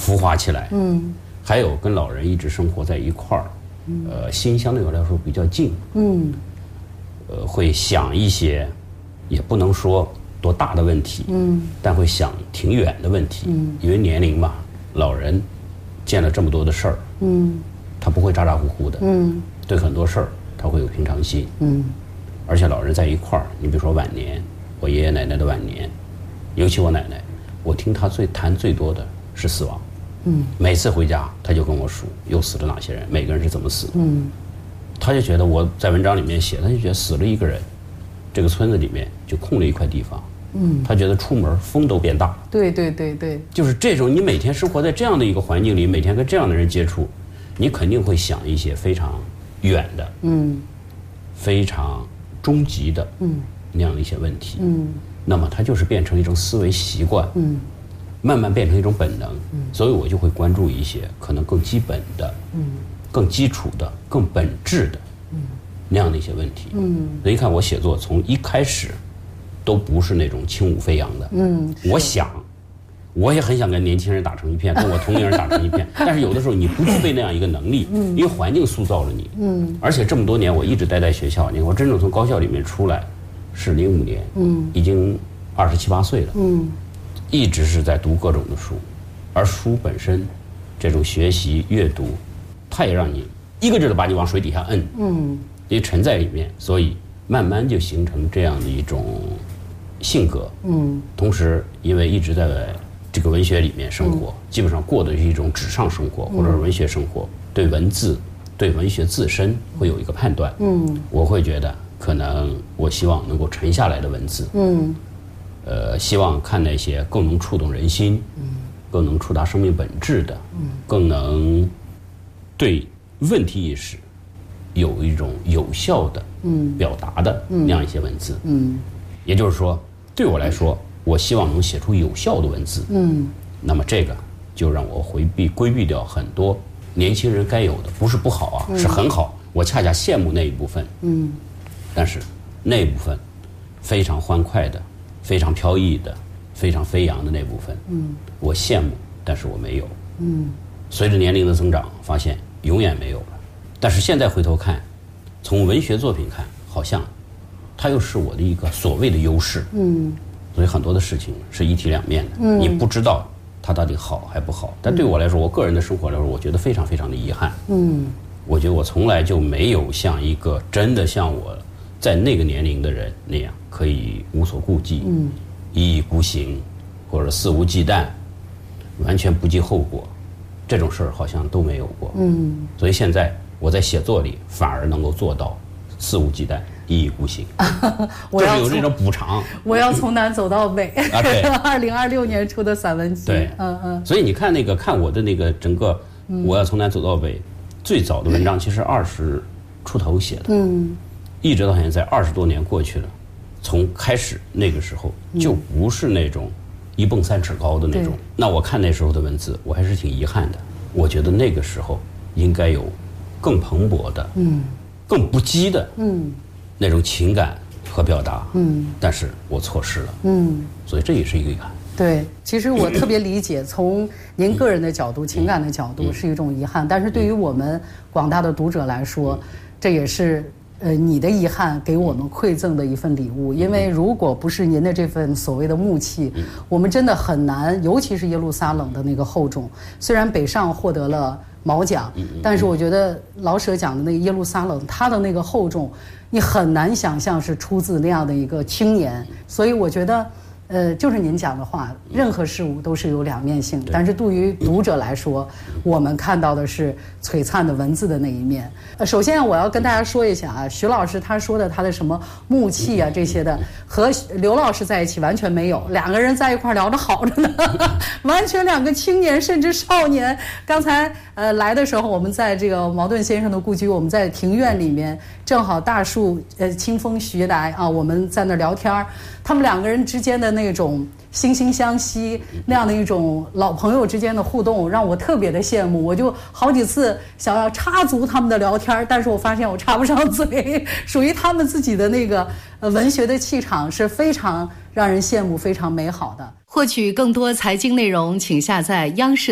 浮华起来。还有跟老人一直生活在一块儿，心相对我来说比较近。会想一些，也不能说多大的问题，但会想挺远的问题。因为年龄嘛，老人见了这么多的事儿，他不会咋咋呼呼的，对很多事儿他会有平常心。而且老人在一块儿，你比如说晚年，我爷爷奶奶的晚年，尤其我奶奶，我听她谈最多的是死亡。每次回家他就跟我数又死了哪些人，每个人是怎么死的。他就觉得我在文章里面写，他就觉得死了一个人，这个村子里面就空了一块地方。他觉得出门风都变大。对，就是这种，你每天生活在这样的一个环境里，每天跟这样的人接触，你肯定会想一些非常远的，非常终极的，那样的一些问题。那么它就是变成一种思维习惯，慢慢变成一种本能。所以我就会关注一些可能更基本的，更基础的、更本质的，那样的一些问题。所以一看我写作从一开始都不是那种轻舞飞扬的。我也很想跟年轻人打成一片，跟我同龄人打成一片，但是有的时候你不具备那样一个能力，因为环境塑造了你。而且这么多年我一直待在学校，我真正从高校里面出来是05年，已经27、28岁了，一直是在读各种的书，而书本身这种学习阅读，它也让你一个劲的把你往水底下摁，因为沉在里面，所以慢慢就形成这样的一种性格。同时因为一直在这个文学里面生活，基本上过的是一种纸上生活或者是文学生活，对文字、对文学自身会有一个判断。我会觉得可能我希望能够沉下来的文字，希望看那些更能触动人心，更能触达生命本质的，更能对问题意识有一种有效的表达的那样一些文字。也就是说，对我来说，我希望能写出有效的文字。那么这个就让我规避掉很多年轻人该有的，不是不好啊，是很好。我恰恰羡慕那一部分。但是那一部分非常欢快的、非常飘逸的、非常飞扬的那部分，我羡慕，但是我没有。随着年龄的增长，发现永远没有了。但是现在回头看，从文学作品看，好像它又是我的一个所谓的优势。所以很多的事情是一体两面的，你不知道它到底好还不好。但对我来说，我个人的生活来说，我觉得非常非常的遗憾。我觉得我从来就没有像一个真的像我在那个年龄的人那样，可以无所顾忌，一意孤行，或者肆无忌惮，完全不计后果，这种事儿好像都没有过。所以现在我在写作里反而能够做到肆无忌惮、一意孤行，就是有这种补偿。 我要从南走到北。 对 ，2026年出的散文集。 对，所以你看看我的那个整个，我要从南走到北，最早的文章其实20出头写的，一直到现在20多年过去了，从开始那个时候就不是那种一蹦3尺高的那种。那我看那时候的文字，我还是挺遗憾的。我觉得那个时候应该有更蓬勃的，更不羁的，那种情感和表达，但是我错失了，所以这也是一个遗憾。 对，其实我特别理解，从您个人的角度、情感的角度是一种遗憾，但是对于我们广大的读者来说，这也是你的遗憾给我们馈赠的一份礼物。因为如果不是您的这份所谓的木气，我们真的很难，尤其是耶路撒冷的那个厚重。虽然北上获得了毛奖，但是我觉得老舍讲的那个耶路撒冷，它的那个厚重，你很难想象是出自那样的一个青年。所以我觉得就是您讲的话，任何事物都是有两面性，但是对于读者来说，我们看到的是璀璨的文字的那一面。首先我要跟大家说一下啊，徐老师他说的他的什么木气啊这些的，和刘老师在一起完全没有，两个人在一块聊着好着呢，完全两个青年甚至少年。刚才来的时候，我们在这个茅盾先生的故居，我们在庭院里面，正好大树清风徐来啊，我们在那聊天，他们两个人之间的那种惺惺相惜，那样的一种老朋友之间的互动，让我特别的羡慕。我就好几次想要插足他们的聊天，但是我发现我插不上嘴。属于他们自己的那个文学的气场是非常让人羡慕、非常美好的。获取更多财经内容，请下载央视